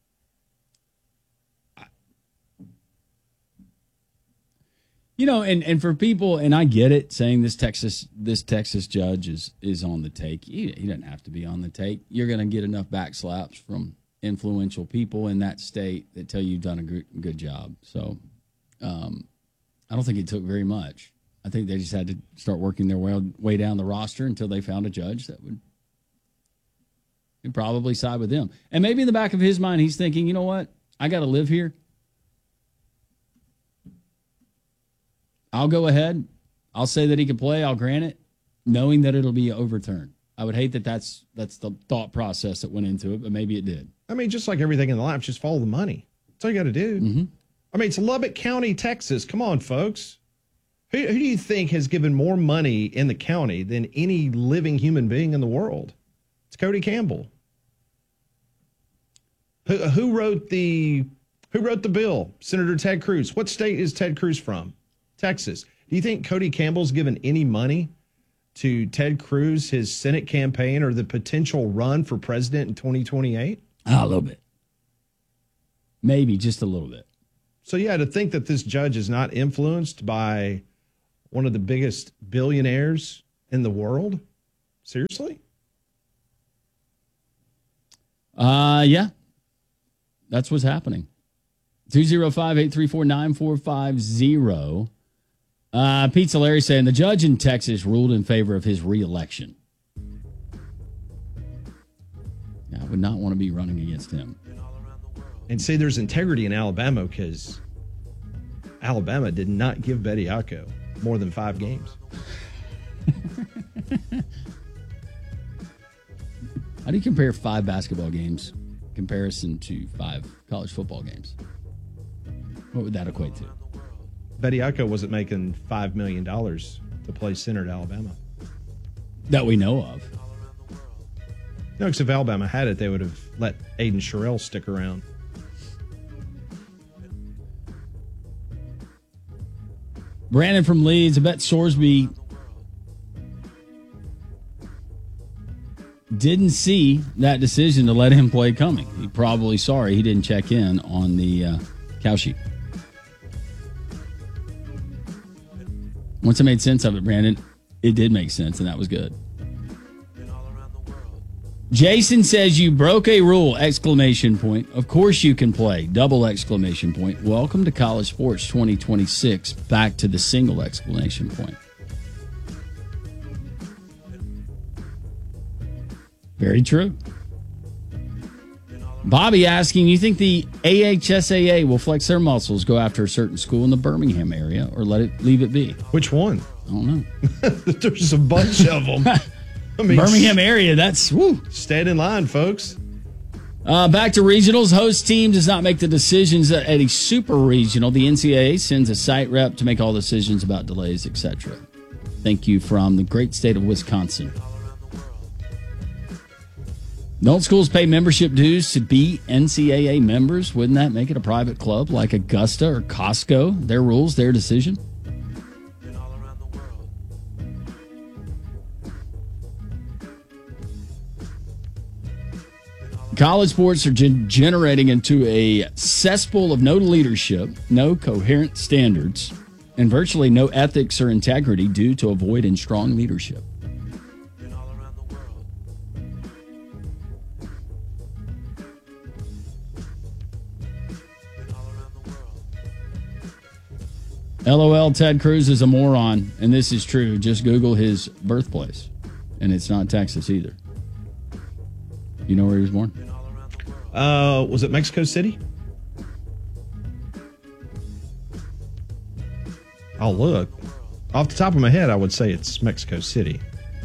You know, and, and for people, and I get it, saying this Texas this Texas judge is is on the take. He, he doesn't have to be on the take. You're going to get enough backslaps from influential people in that state that tell you you've done a good, good job. So um, I don't think it took very much. I think they just had to start working their way, way down the roster until they found a judge that would would probably side with them. And maybe in the back of his mind, he's thinking, you know what? I got to live here. I'll go ahead. I'll say that he can play. I'll grant it, knowing that it'll be overturned. I would hate that that's that's the thought process that went into it, but maybe it did. I mean, just like everything in life, just follow the money. That's all you got to do. Mm-hmm. I mean, it's Lubbock County, Texas. Come on, folks. Who, who do you think has given more money in the county than any living human being in the world? It's Cody Campbell. Who, who wrote the Who wrote the bill? Senator Ted Cruz. What state is Ted Cruz from? Texas. Do you think Cody Campbell's given any money to Ted Cruz, his Senate campaign, or the potential run for president in twenty twenty-eight? Ah, a little bit. Maybe just a little bit. So, yeah, to think that this judge is not influenced by one of the biggest billionaires in the world? Seriously? Uh, yeah. That's what's happening. two oh five, eight three four, nine four five zero. Uh, Pizza Larry saying the judge in Texas ruled in favor of his reelection. I would not want to be running against him. And say there's integrity in Alabama because Alabama did not give Bediako more than five games. How do you compare five basketball games in comparison to five college football games? What would that equate to? Bediako wasn't making five million dollars to play center at Alabama. That we know of. No, because if Alabama had it, they would have let Aiden Sherrill stick around. Brandon from Leeds, I bet Sorsby didn't see that decision to let him play coming. He probably sorry he didn't check in on the uh, cow sheet. Once I made sense of it, Brandon, it did make sense, and that was good. Jason says you broke a rule, exclamation point. Of course you can play, double exclamation point. Welcome to College Sports twenty twenty-six. Back to the single exclamation point. Very true. Bobby asking, you think the A H S A A will flex their muscles, go after a certain school in the Birmingham area, or let it leave it be? Which one? I don't know. There's a bunch of them. I mean, Birmingham area, that's, woo. Stand in line, folks. Uh, back to regionals. Host team does not make the decisions at a super regional. The N C double A sends a site rep to make all decisions about delays, et cetera. Thank you from the great state of Wisconsin. Don't schools pay membership dues to be N C double A members? Wouldn't that make it a private club like Augusta or Costco? Their rules, their decision? College sports are degenerating into a cesspool of no leadership, no coherent standards, and virtually no ethics or integrity due to a void in strong leadership. LOL, Ted Cruz is a moron, and this is true. Just Google his birthplace, and it's not Texas either. You know where he was born? Uh, was it Mexico City? I'll look. Off the top of my head, I would say it's Mexico City.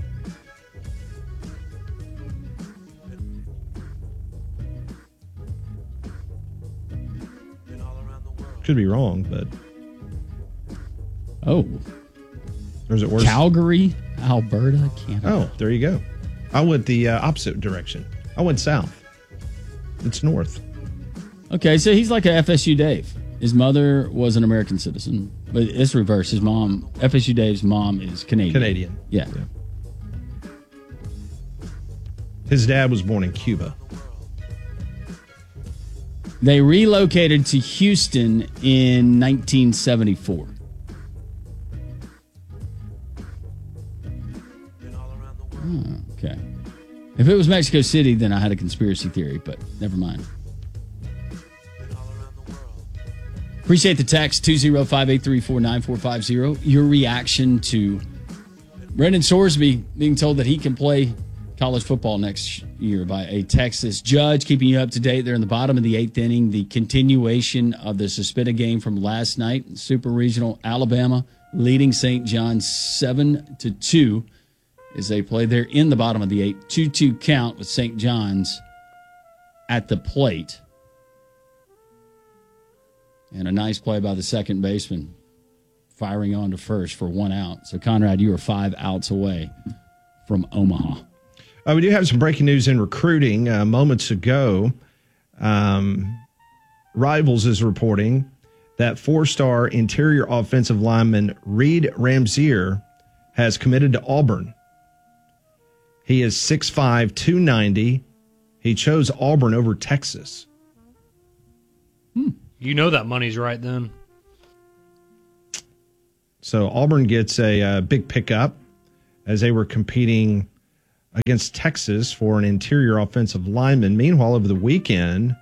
Could be wrong, but... Oh. Or is it worse? Calgary, Alberta, Canada. Oh, there you go. I went the uh, opposite direction. I went south. It's north. Okay, so he's like a F S U Dave. His mother was an American citizen, but it's reverse. His mom, F S U Dave's mom is Canadian. Canadian. Yeah. yeah. His dad was born in Cuba. They relocated to Houston in nineteen seventy-four. Oh, okay. If it was Mexico City, then I had a conspiracy theory, but never mind. Appreciate the text, two oh five, eight three four, nine four five zero. Your reaction to Brendan Sorsby being told that he can play college football next year by a Texas judge, keeping you up to date. They're in the bottom of the eighth inning. The continuation of the suspended game from last night, Super Regional, Alabama leading Saint John's seven to two. As they play there in the bottom of the eight, two two count with Saint John's at the plate. And a nice play by the second baseman, firing on to first for one out. So, Conrad, you are five outs away from Omaha. Uh, we do have some breaking news in recruiting. Uh, moments ago, um, Rivals is reporting that four-star interior offensive lineman Reed Ramsier has committed to Auburn He is six five, two ninety. He chose Auburn over Texas. You know that money's right then. So Auburn gets a, uh big pickup as they were competing against Texas for an interior offensive lineman. Meanwhile, over the weekend,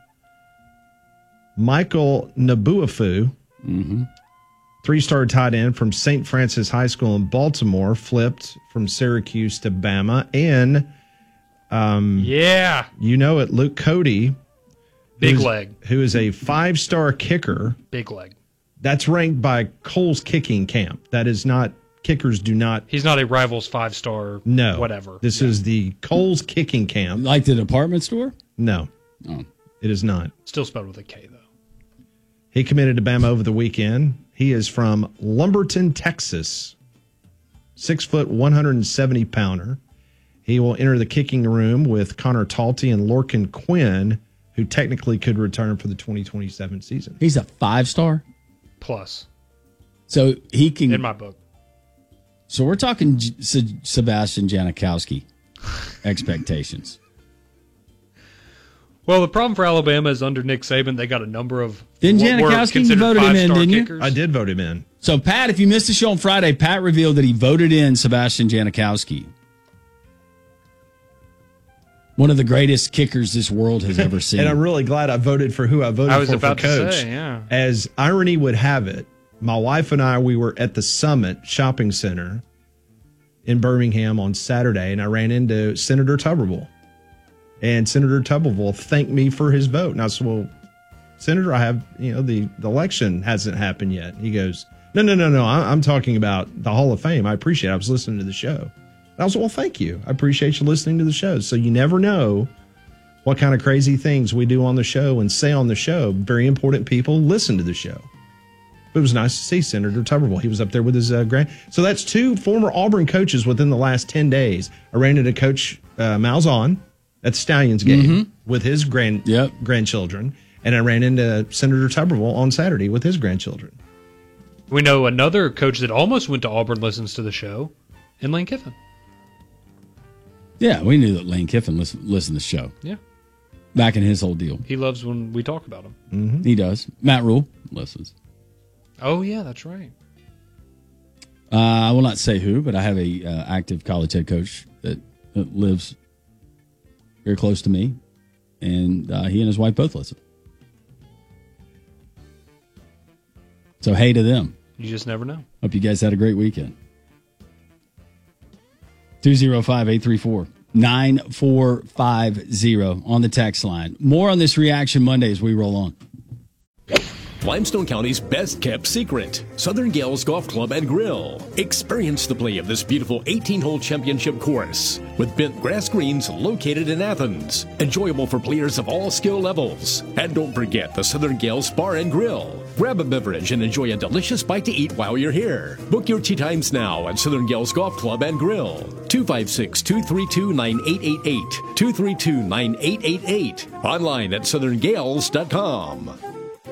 Michael Nabuafu, mm-hmm. three-star tight end from Saint Francis High School in Baltimore, flipped from Syracuse to Bama. And, um, yeah, you know it, Luke Cody, big who's, leg, who is a five-star kicker. Big leg. That's ranked by Cole's Kicking Camp. That is not, kickers do not. He's not a Rivals five-star, no, whatever. This yeah. is the Cole's Kicking Camp. Like the department store? No. Oh. It is not. Still spelled with a K, though. He committed to Bama over the weekend. He is from Lumberton, Texas. Six foot, one hundred seventy pounder. He will enter the kicking room with Connor Talty and Lorcan Quinn, who technically could return for the twenty twenty-seven season. He's a five-star? Plus. So he can... In my book. So we're talking J- S- Sebastian Janikowski expectations. Well, the problem for Alabama is under Nick Saban, they got a number of Didn't what were Janikowski, you considered voted him in, five-star didn't you? kickers. I did vote him in. So, Pat, if you missed the show on Friday, Pat revealed that he voted in Sebastian Janikowski. One of the greatest kickers this world has ever seen. And I'm really glad I voted for who I voted I was for about for coach. to say, yeah. As irony would have it, my wife and I, we were at the Summit Shopping Center in Birmingham on Saturday, and I ran into Senator Tuberville. And Senator Tuberville thanked me for his vote. And I said, well, Senator, I have, you know, the, the election hasn't happened yet. He goes, no, no, no, no. I, I'm talking about the Hall of Fame. I appreciate it. I was listening to the show. And I was, well, thank you. I appreciate you listening to the show. So you never know what kind of crazy things we do on the show and say on the show. Very important people listen to the show. But it was nice to see Senator Tuberville. He was up there with his uh, grand. So that's two former Auburn coaches within the last ten days. I ran into Coach uh, Malzahn at the Stallions game Mm-hmm. with his grand Yep. grandchildren. And I ran into Senator Tuberville on Saturday with his grandchildren. We know another coach that almost went to Auburn listens to the show, and Lane Kiffin. Yeah, we knew that Lane Kiffin listen, listened to the show. Yeah. Back in his whole deal. He loves when we talk about him. Mm-hmm. He does. Matt Rule listens. Oh, yeah, that's right. Uh, I will not say who, but I have a uh, active college head coach that, that lives very close to me, and uh, he and his wife both listen. So hey to them. You just never know. Hope you guys had a great weekend. two oh five, eight three four, nine four five zero on the text line. More on this Reaction Monday as we roll on. Limestone County's best kept secret, Southern Gales Golf Club and Grill. Experience the play of this beautiful eighteen-hole championship course with bent grass greens located in Athens. Enjoyable for players of all skill levels. And don't forget the Southern Gales Bar and Grill. Grab a beverage and enjoy a delicious bite to eat while you're here. Book your tee times now at Southern Gales Golf Club and Grill. two five six, two three two, nine eight eight eight. two three two, nine eight eight eight. Online at southern gales dot com.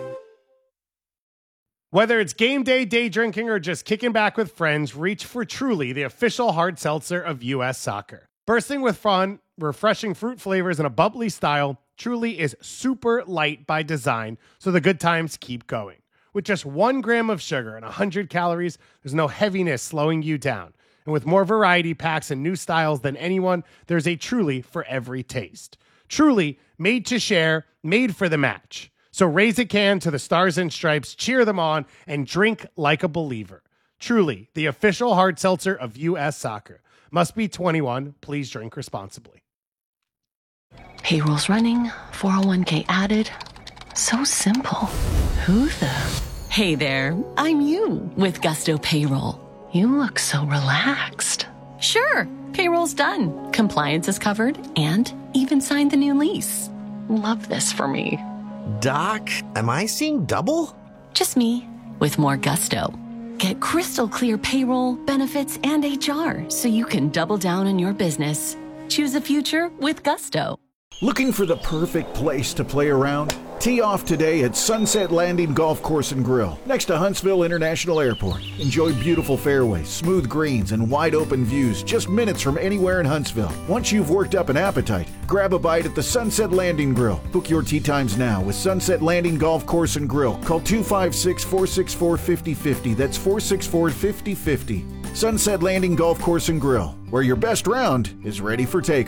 Whether it's game day, day drinking, or just kicking back with friends, reach for Truly, the official hard seltzer of U S Soccer. Bursting with fun, refreshing fruit flavors, and a bubbly style, Truly is super light by design, so the good times keep going. With just one gram of sugar and one hundred calories, there's no heaviness slowing you down. And with more variety packs and new styles than anyone, there's a Truly for every taste. Truly, made to share, made for the match. So raise a can to the Stars and Stripes, cheer them on, and drink like a believer. Truly, the official hard seltzer of U S Soccer. Must be twenty-one. Please drink responsibly. Payroll's running, four oh one k added. So simple. Who the? Hey there, I'm you with Gusto Payroll. You look so relaxed. Sure, payroll's done. Compliance is covered and even signed the new lease. Love this for me. Doc, am I seeing double? Just me, with more gusto. Get crystal clear payroll, benefits, and H R so you can double down on your business. Choose a future with Gusto. Looking for the perfect place to play around? Tee off today at Sunset Landing Golf Course and Grill, next to Huntsville International Airport. Enjoy beautiful fairways, smooth greens, and wide open views just minutes from anywhere in Huntsville. Once you've worked up an appetite, grab a bite at the Sunset Landing Grill. Book your tee times now with Sunset Landing Golf Course and Grill. Call two five six, four six four, five oh five oh. That's four six four, five oh five oh. Sunset Landing Golf Course and Grill, where your best round is ready for take.